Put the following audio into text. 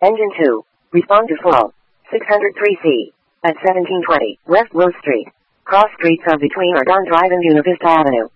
Engine 2. Respond to full. 603C. At 1720 West Wills Street. Cross streets of between Argonne Drive and Buena Vista Avenue.